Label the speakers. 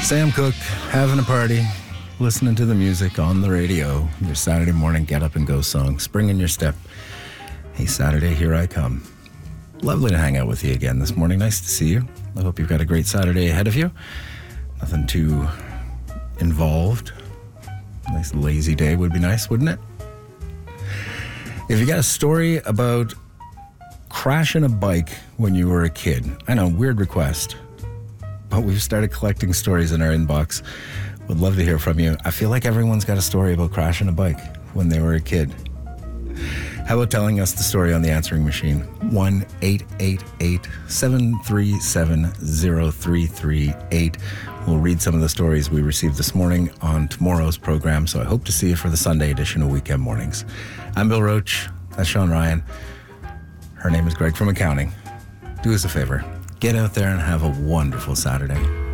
Speaker 1: Sam Cooke, having a party, listening to the music on the radio. Your Saturday morning get up and go song, spring in your step. Hey, Saturday, here I come. Lovely to hang out with you again this morning. Nice to see you. I hope you've got a great Saturday ahead of you. Nothing too involved. Nice lazy day would be nice, wouldn't it? If you got a story about crashing a bike when you were a kid, I know, weird request, but we've started collecting stories in our inbox. Would love to hear from you. I feel like everyone's got a story about crashing a bike when they were a kid. How about telling us the story on the answering machine? 1-888-737-0338. We'll read some of the stories we received this morning on tomorrow's program, so I hope to see you for the Sunday edition of Weekend Mornings. I'm Bill Roach. That's Sean Ryan. Her name is Greg from accounting. Do us a favor. Get out there and have a wonderful Saturday.